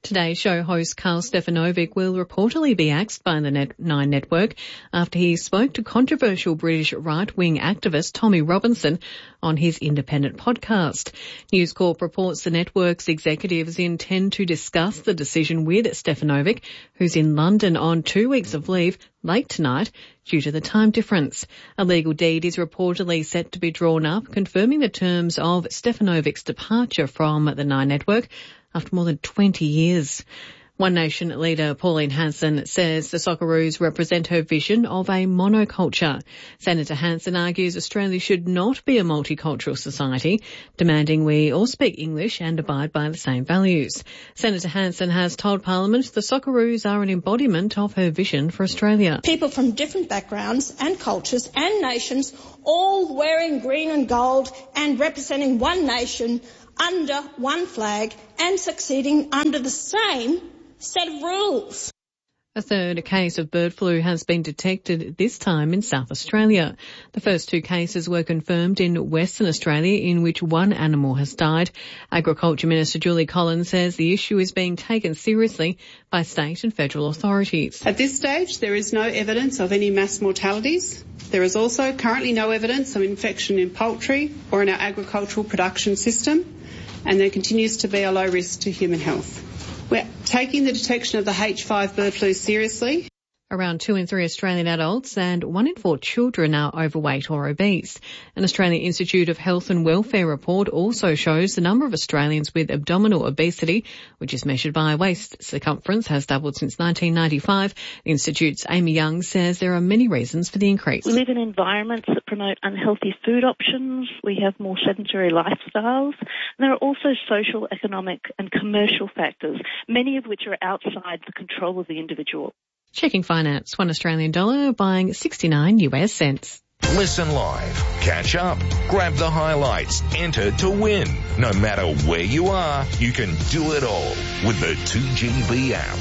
Today's show host Carl Stefanovic will reportedly be axed by the Nine Network after he spoke to controversial British right-wing activist Tommy Robinson on his independent podcast. News Corp reports the network's executives intend to discuss the decision with Stefanovic, who's in London on 2 weeks of leave late tonight due to the time difference. A legal deed is reportedly set to be drawn up, confirming the terms of Stefanovic's departure from the Nine Network after more than 20 years. One Nation leader Pauline Hanson says the Socceroos represent her vision of a monoculture. Senator Hanson argues Australia should not be a multicultural society, demanding we all speak English and abide by the same values. Senator Hanson has told Parliament the Socceroos are an embodiment of her vision for Australia. People from different backgrounds and cultures and nations, all wearing green and gold and representing one nation under one flag and succeeding under the same set of rules. A third case of bird flu has been detected, this time in South Australia. The first 2 cases were confirmed in Western Australia, in which one animal has died. Agriculture Minister Julie Collins says the issue is being taken seriously by state and federal authorities. At this stage, there is no evidence of any mass mortalities. There is also currently no evidence of infection in poultry or in our agricultural production system, and there continues to be a low risk to human health. We're taking the detection of the H5 bird flu seriously. Around 2 in 3 Australian adults and 1 in 4 children are overweight or obese. An Australian Institute of Health and Welfare report also shows the number of Australians with abdominal obesity, which is measured by waist circumference, has doubled since 1995. The Institute's Amy Young says there are many reasons for the increase. We live in environments that promote unhealthy food options. We have more sedentary lifestyles. And there are also social, economic and commercial factors, many of which are outside the control of the individual. Checking finance, $1 Australian dollar buying 69 US cents. Listen live, catch up, grab the highlights, enter to win. No matter where you are, you can do it all with the 2GB app.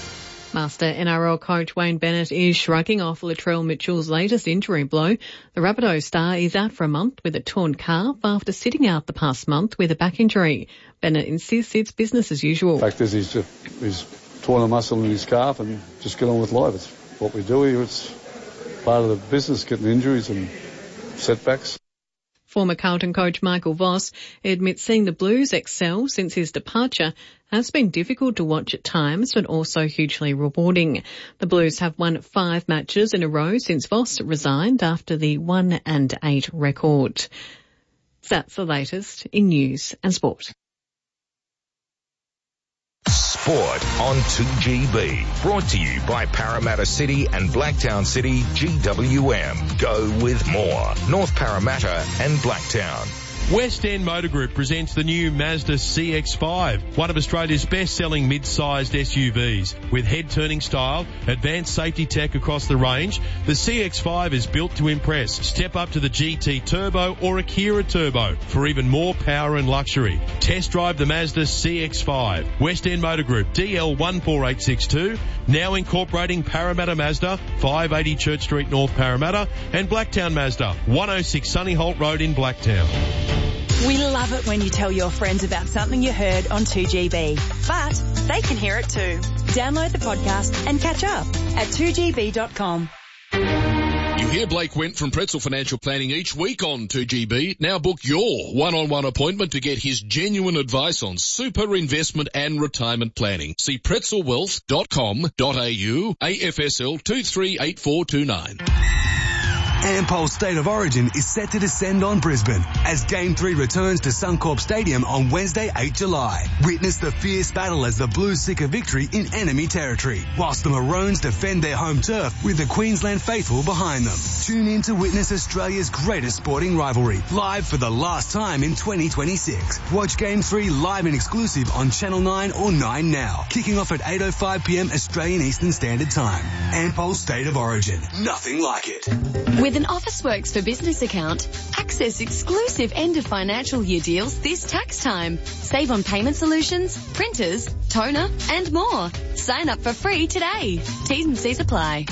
Master NRL coach Wayne Bennett is shrugging off Latrell Mitchell's latest injury blow. The Rabbitoh star is out for a month with a torn calf after sitting out the past month with a back injury. Bennett insists it's business as usual. The fact is he's torn a muscle in his calf and just get on with life. It's what we do here. It's part of the business, getting injuries and setbacks. Former Carlton coach Michael Voss admits seeing the Blues excel since his departure has been difficult to watch at times, but also hugely rewarding. The Blues have won 5 matches in a row since Voss resigned after the 1-8 record. That's the latest in news and sport. Sport on 2GB. Brought to you by Parramatta City and Blacktown City GWM. Go with more. North Parramatta and Blacktown. West End Motor Group presents the new Mazda CX-5, one of Australia's best-selling mid-sized SUVs. With head-turning style, advanced safety tech across the range, the CX-5 is built to impress. Step up to the GT Turbo or Akira Turbo for even more power and luxury. Test drive the Mazda CX-5. West End Motor Group, DL 14862, now incorporating Parramatta Mazda, 580 Church Street, North Parramatta, and Blacktown Mazda, 106 Sunny Holt Road in Blacktown. We love it when you tell your friends about something you heard on 2GB, but they can hear it too. Download the podcast and catch up at 2gb.com. You hear Blake Went from Pretzel Financial Planning each week on 2GB. Now book your one-on-one appointment to get his genuine advice on super investment and retirement planning. See pretzelwealth.com.au, AFSL 238429. Ampol State of Origin is set to descend on Brisbane as Game 3 returns to Suncorp Stadium on Wednesday, 8 July. Witness the fierce battle as the Blues seek a victory in enemy territory, whilst the Maroons defend their home turf with the Queensland faithful behind them. Tune in to witness Australia's greatest sporting rivalry, live for the last time in 2026. Watch Game 3 live and exclusive on Channel 9 or 9 Now, kicking off at 8:05pm Australian Eastern Standard Time. Ampol State of Origin. Nothing like it. With an Officeworks for Business account, access exclusive end of financial year deals this tax time. Save on payment solutions, printers, toner, and more. Sign up for free today. T's and C's apply.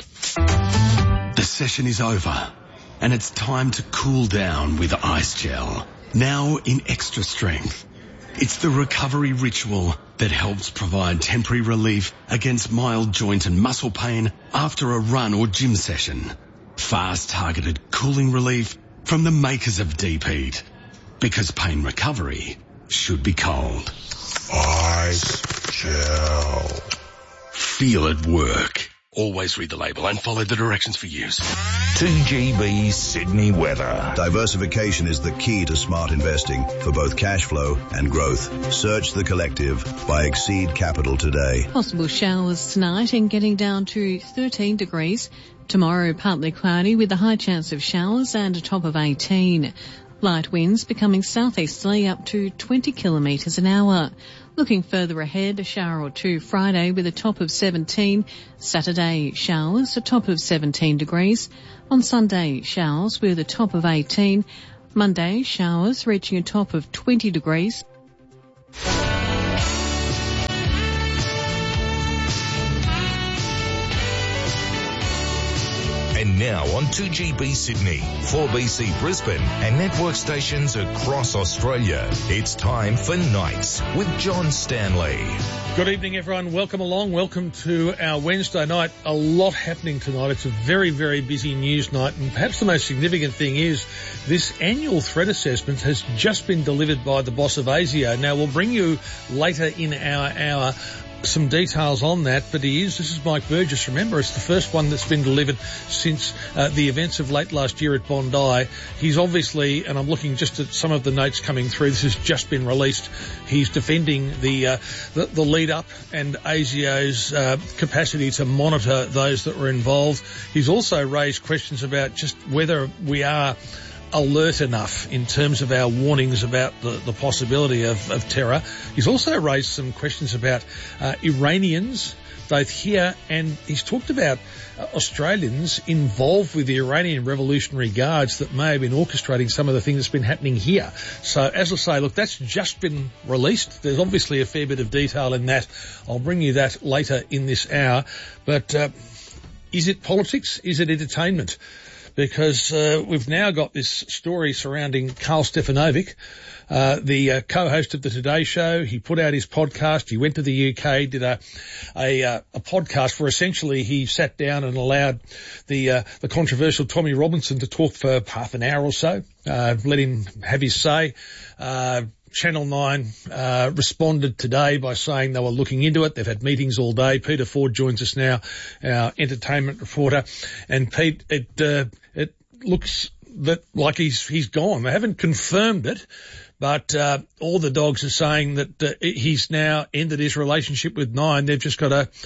The session is over, and it's time to cool down with Ice Gel. Now in extra strength. It's the recovery ritual that helps provide temporary relief against mild joint and muscle pain after a run or gym session. Fast targeted cooling relief from the makers of Deep Heat. Because pain recovery should be cold. Ice gel. Feel it work. Always read the label and follow the directions for use. 2GB Sydney weather. Diversification is the key to smart investing for both cash flow and growth. Search The Collective by Exceed Capital today. Possible showers tonight and getting down to 13 degrees. Tomorrow, partly cloudy with a high chance of showers and a top of 18. Light winds becoming southeasterly up to 20 kilometres an hour. Looking further ahead, a shower or two Friday with a top of 17. Saturday, showers, a top of 17 degrees. On Sunday, showers with a top of 18. Monday, showers reaching a top of 20 degrees. And now on 2GB Sydney, 4BC Brisbane and network stations across Australia, it's time for Nights with John Stanley. Good evening, everyone. Welcome along. Welcome to our Wednesday night. A lot happening tonight. It's a very, very busy news night. And perhaps the most significant thing is this annual threat assessment has just been delivered by the boss of ASIO. Now, we'll bring you later in our hour some details on that, but this is Mike Burgess. Remember, it's the first one that's been delivered since the events of late last year at Bondi. He's obviously, and I'm looking just at some of the notes coming through, this has just been released. He's defending the lead up and ASIO's capacity to monitor those that were involved. He's also raised questions about just whether we are alert enough in terms of our warnings about the possibility of terror. He's also raised some questions about Iranians, both here, and he's talked about Australians involved with the Iranian Revolutionary Guards that may have been orchestrating some of the things that's been happening here. So, as I say, look, that's just been released. There's obviously a fair bit of detail in that. I'll bring you that later in this hour. But is it politics? Is it entertainment? Because we've now got this story surrounding Karl Stefanovic, the co-host of the Today Show. He put out his podcast. He went to the UK, did a podcast where essentially he sat down and allowed the controversial Tommy Robinson to talk for half an hour or so, let him have his say. Channel 9 responded today by saying they were looking into it. They've had meetings all day. Peter Ford joins us now, our entertainment reporter. And Pete, it looks that like he's gone. They haven't confirmed it, but all the dogs are saying that he's now ended his relationship with Nine. They've just got to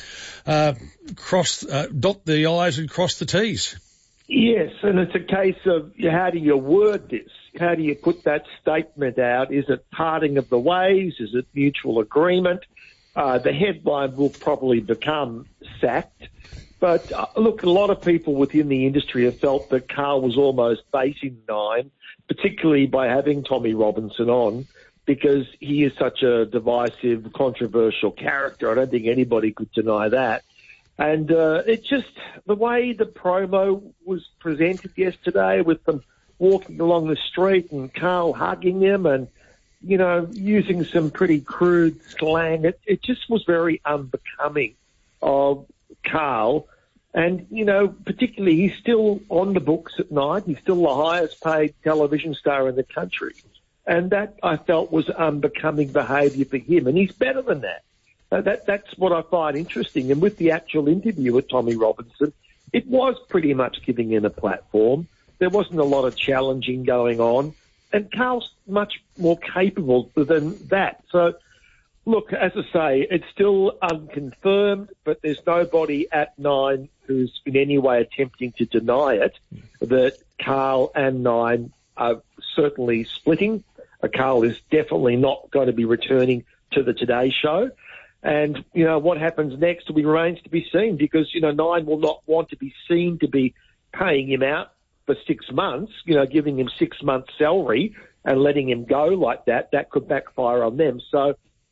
dot the I's and cross the T's. Yes, and it's a case of how do you word this? How do you put that statement out? Is it parting of the ways? Is it mutual agreement? The headline will probably become sacked. But look, a lot of people within the industry have felt that Karl was almost facing Nine, particularly by having Tommy Robinson on, because he is such a divisive, controversial character. I don't think anybody could deny that. And it just, the way the promo was presented yesterday with them walking along the street and Karl hugging them and, you know, using some pretty crude slang, it just was very unbecoming of Karl. And, you know, particularly he's still on the books at night. He's still the highest paid television star in the country. And that, I felt, was unbecoming behaviour for him. And he's better than that. That's what I find interesting. And with the actual interview with Tommy Robinson, it was pretty much giving him a platform. There wasn't a lot of challenging going on. And Karl's much more capable than that. So, look, as I say, it's still unconfirmed, but there's nobody at Nine who's in any way attempting to deny it, that Karl and Nine are certainly splitting. Karl is definitely not going to be returning to the Today Show. And, you know, what happens next remains to be seen because, you know, Nine will not want to be seen to be paying him out for 6 months, you know, giving him 6 months' salary and letting him go like that. That could backfire on them. So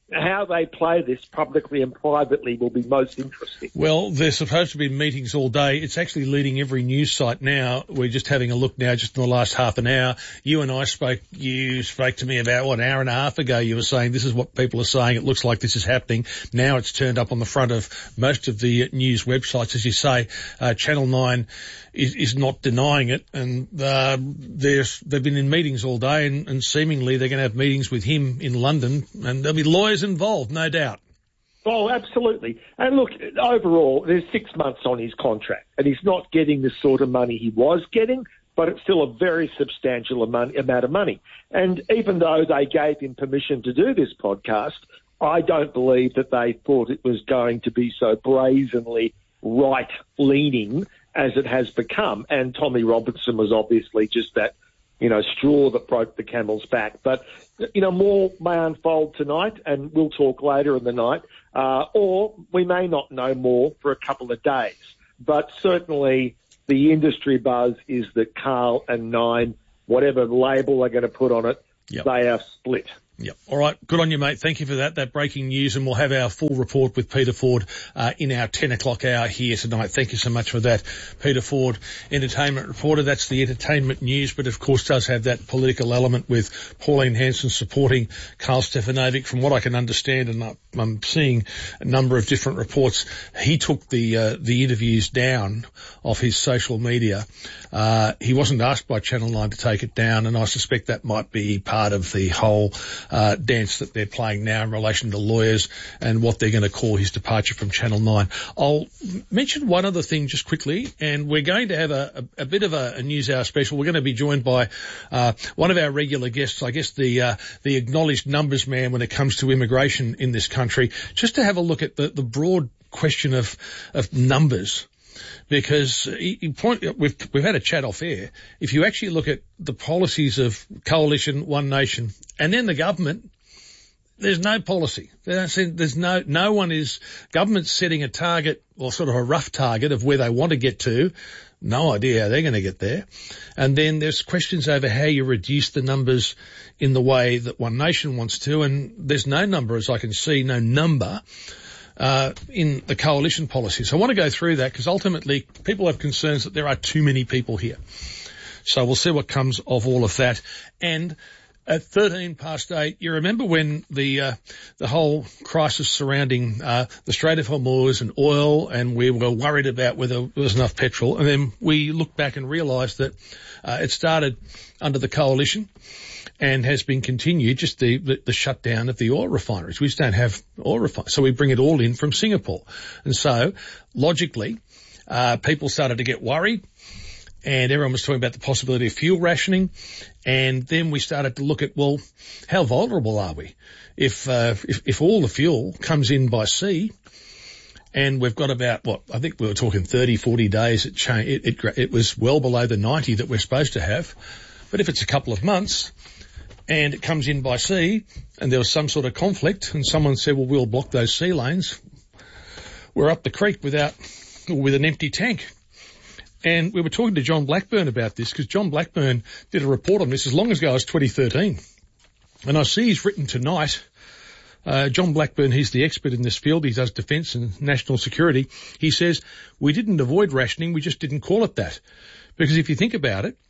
how they play this publicly and privately will be most interesting. Well, there's supposed to be meetings all day. It's actually leading every news site now. We're just having a look now, just in the last half an hour. You and I you spoke to me about, an hour and a half ago. You were saying this is what people are saying. It looks like this is happening. Now it's turned up on the front of most of the news websites, as you say. Channel 9 is not denying it, and they've been in meetings all day, and seemingly they're going to have meetings with him in London, and there'll be lawyers involved, no doubt. Oh, absolutely. And look, overall, there's 6 months on his contract, and he's not getting the sort of money he was getting, but it's still a very substantial amount of money. And even though they gave him permission to do this podcast, I don't believe that they thought it was going to be so brazenly right-leaning as it has become. And Tommy Robinson was obviously just that, straw that broke the camel's back. But, more may unfold tonight, and we'll talk later in the night, or we may not know more for a couple of days. But certainly the industry buzz is that Carl and Nine, whatever label they're going to put on it, they are split. Yep. All right. Good on you, mate. Thank you for that breaking news, and we'll have our full report with Peter Ford in our 10 o'clock hour here tonight. Thank you so much for that. Peter Ford, entertainment reporter. That's the entertainment news, but of course does have that political element with Pauline Hanson supporting Karl Stefanovic. From what I can understand, and I'm seeing a number of different reports, he took the interviews down off his social media. He wasn't asked by Channel 9 to take it down, and I suspect that might be part of the whole dance that they're playing now in relation to lawyers and what they're going to call his departure from Channel 9. I'll mention one other thing just quickly, and we're going to have a bit of a news hour special. We're going to be joined by one of our regular guests, I guess the acknowledged numbers man when it comes to immigration in this country, just to have a look at the broad question of numbers. Because we've had a chat off air. If you actually look at the policies of Coalition, One Nation, and then the government, there's no policy. There's no one is, government's setting a target or sort of a rough target of where they want to get to. No idea how they're going to get there. And then there's questions over how you reduce the numbers in the way that One Nation wants to, and there's no number, as I can see, no number in the coalition policy. So I want to go through that because ultimately people have concerns that there are too many people here. So we'll see what comes of all of that. And at 8:13, you remember when the whole crisis surrounding the Strait of Hormuz and oil, and we were worried about whether there was enough petrol, and then we looked back and realised that it started under the coalition and has been continued, just the shutdown of the oil refineries. We just don't have oil refineries, so we bring it all in from Singapore. And so, logically, people started to get worried, and everyone was talking about the possibility of fuel rationing. And then we started to look at, well, how vulnerable are we? If all the fuel comes in by sea, and we've got about, I think we were talking 30, 40 days, it was well below the 90 that we're supposed to have. But if it's a couple of months, and it comes in by sea, and there was some sort of conflict, and someone said, well, we'll block those sea lanes, we're up the creek with an empty tank. And we were talking to John Blackburn about this, because John Blackburn did a report on this as long ago as 2013. And I see he's written tonight, John Blackburn, he's the expert in this field, he does defence and national security. He says, we didn't avoid rationing, we just didn't call it that. Because if you think about it,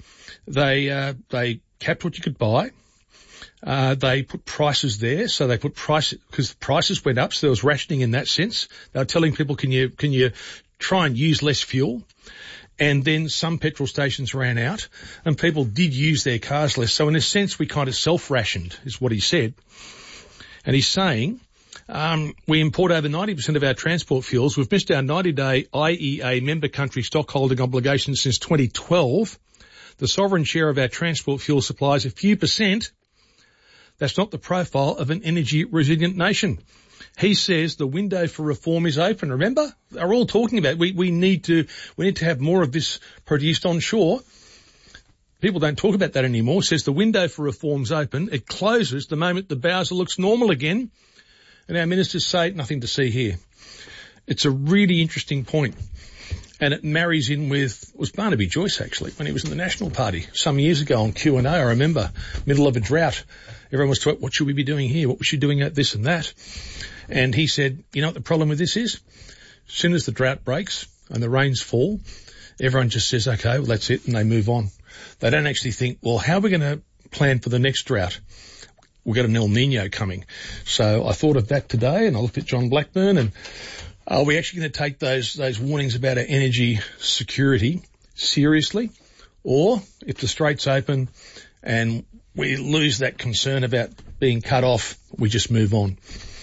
they capped what you could buy. They put prices there, so they put because prices went up, so there was rationing in that sense. They were telling people, can you try and use less fuel? And then some petrol stations ran out, and people did use their cars less. So in a sense, we kind of self-rationed, is what he said. And he's saying, we import over 90% of our transport fuels. We've missed our 90-day IEA member country stockholding obligation since 2012. The sovereign share of our transport fuel supply is a few percent. That's not the profile of an energy resilient nation. He says the window for reform is open. Remember? They're all talking about we need to have more of this produced onshore. People don't talk about that anymore. Says the window for reform's open. It closes the moment the Bowser looks normal again. And our ministers say nothing to see here. It's a really interesting point. And it marries in with, was Barnaby Joyce actually, when he was in the National Party some years ago on Q&A, I remember, middle of a drought. everyone was talking, what should we be doing here? What should we be doing at this and that? And he said, you know what the problem with this is? As soon as the drought breaks and the rains fall, everyone just says, okay, well, that's it, and they move on. They don't actually think, well, how are we going to plan for the next drought? We've got an El Nino coming. So I thought of that today, and I looked at John Blackburn, and are we actually going to take those warnings about our energy security seriously? Or if the straits open and we lose that concern about being cut off, we just move on.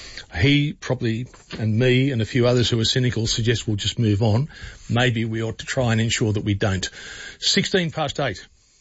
He probably, and me and a few others who are cynical, suggest we'll just move on. Maybe we ought to try and ensure that we don't. 8:16.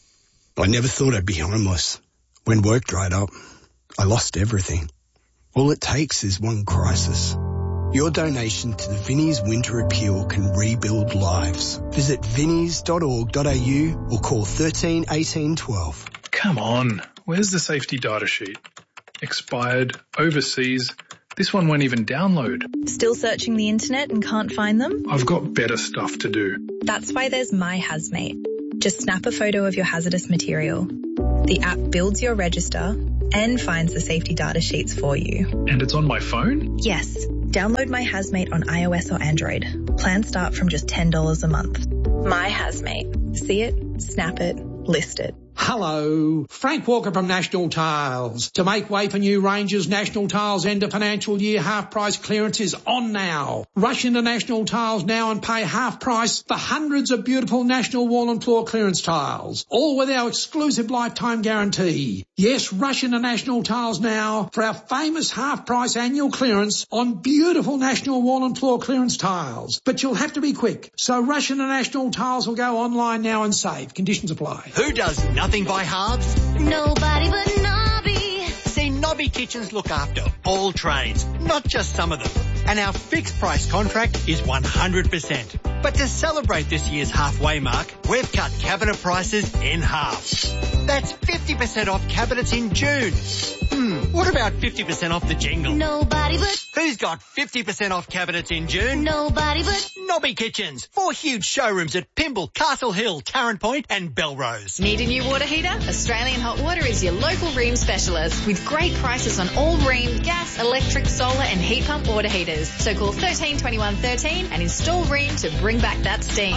I never thought I'd be homeless. When work dried up, I lost everything. All it takes is one crisis. Your donation to the Vinnie's Winter Appeal can rebuild lives. Visit vinnies.org.au or call 13 18 12. Come on, where's the safety data sheet? Expired, overseas. This one won't even download. Still searching the internet and can't find them? I've got better stuff to do. That's why there's My Hazmate. Just snap a photo of your hazardous material. The app builds your register and finds the safety data sheets for you. And it's on my phone? Yes. Download My Hazmate on iOS or Android. Plans start from just $10 a month. My Hazmate. See it, snap it, list it. Hello, Frank Walker from National Tiles. To make way for new ranges, National Tiles end of financial year half price clearance is on now. Rush into National Tiles now and pay half price for hundreds of beautiful National Wall and Floor clearance tiles, all with our exclusive lifetime guarantee. Yes, rush into National Tiles now for our famous half price annual clearance on beautiful National Wall and Floor clearance tiles. But you'll have to be quick, so rush into National Tiles or go online now and save. Conditions apply. Who does nothing by halves? Nobody but Nobby. See, Nobby Kitchens look after all trades, not just some of them. And our fixed price contract is 100%. But to celebrate this year's halfway mark, we've cut cabinet prices in half. That's 50% off cabinets in June. What about 50% off the jingle? Nobody but... Who's got 50% off cabinets in June? Nobody but... Nobby Kitchens. 4 huge showrooms at Pymble, Castle Hill, Tarrant Point and Belrose. Need a new water heater? Australian Hot Water is your local Rheem specialist with great prices on all Rheem gas, electric, solar and heat pump water heaters. So call 13 21 13 and install Rheem to bring back that steam.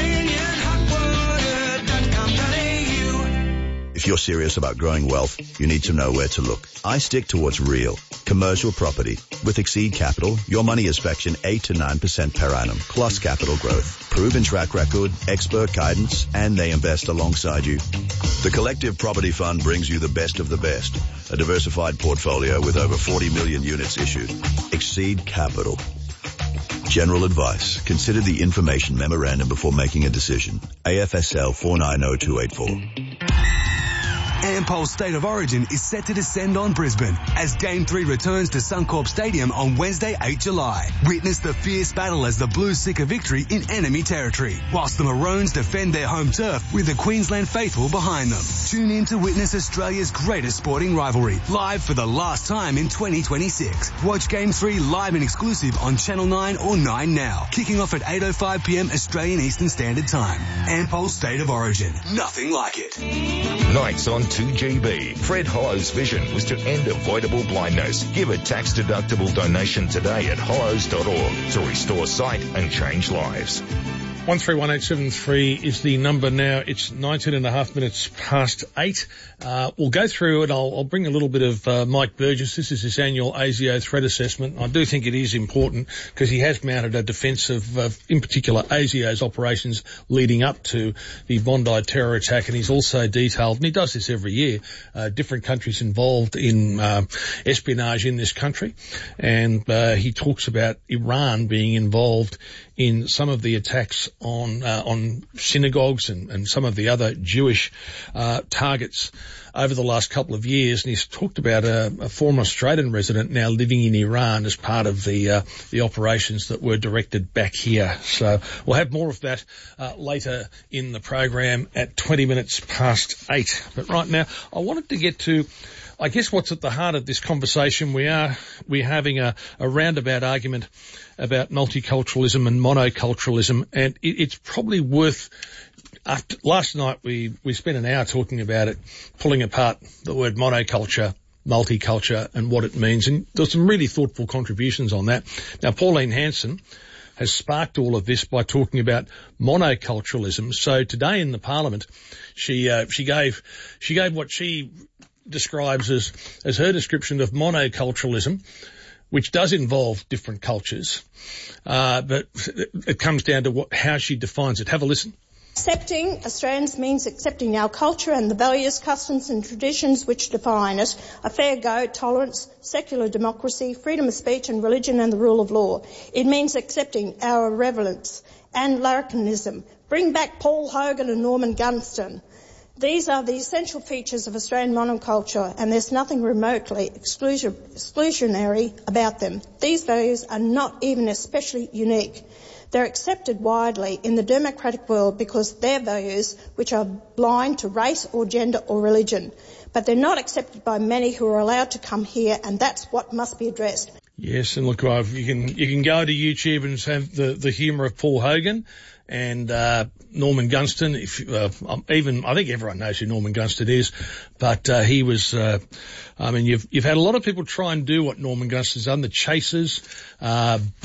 If you're serious about growing wealth, you need to know where to look. I stick to what's real. Commercial property. With Exceed Capital, your money is fetching 8 to 9% per annum, plus capital growth. Proven track record, expert guidance, and they invest alongside you. The Collective Property Fund brings you the best of the best. A diversified portfolio with over 40 million units issued. Exceed Capital. General advice. Consider the information memorandum before making a decision. AFSL 490284. Ampol's State of Origin is set to descend on Brisbane as Game 3 returns to Suncorp Stadium on Wednesday, 8 July. Witness the fierce battle as the Blues seek a victory in enemy territory, whilst the Maroons defend their home turf with the Queensland faithful behind them. Tune in to witness Australia's greatest sporting rivalry, live for the last time in 2026. Watch Game 3 live and exclusive on Channel 9 or 9 Now, kicking off at 8:05pm Australian Eastern Standard Time. Ampol's State of Origin. Nothing like it. Nights on 2GB. Fred Hollow's vision was to end avoidable blindness. Give a tax-deductible donation today at hollows.org to restore sight and change lives. 131873 is the number now. It's 19 and a half minutes past 8. We'll go through it. I'll bring a little bit of Mike Burgess. This is his annual ASIO threat assessment. I do think it is important because he has mounted a defence of, in particular, ASIO's operations leading up to the Bondi terror attack, and he's also detailed, and he does this every year, different countries involved in espionage in this country, and he talks about Iran being involved in some of the attacks on synagogues and some of the other Jewish targets over the last couple of years. And he's talked about a former Australian resident now living in Iran as part of the operations that were directed back here. So we'll have more of that later in the program at 20 minutes past 8. But right now, I wanted to get to, I guess, what's at the heart of this conversation. We're having a roundabout argument about multiculturalism and monoculturalism, and it's probably worth, after last night we spent an hour talking about it, pulling apart the word monoculture, multiculture and what it means. And there's some really thoughtful contributions on that. Now, Pauline Hanson has sparked all of this by talking about monoculturalism. So today in the Parliament, she gave what she describes as her description of monoculturalism, which does involve different cultures, but it comes down to how she defines it. Have a listen. Accepting Australians means accepting our culture and the values, customs and traditions which define it, a fair go, tolerance, secular democracy, freedom of speech and religion and the rule of law. It means accepting our irreverence and larrikinism. Bring back Paul Hogan and Norman Gunston. These are the essential features of Australian monoculture, and there's nothing remotely exclusionary about them. These values are not even especially unique. They're accepted widely in the democratic world because they're values which are blind to race or gender or religion. But they're not accepted by many who are allowed to come here, and that's what must be addressed. Yes, and look, you can go to YouTube and have the humour of Paul Hogan and Norman Gunston. I think everyone knows who Norman Gunston is, but he was. You've had a lot of people try and do what Norman Gunston's done. The Chasers,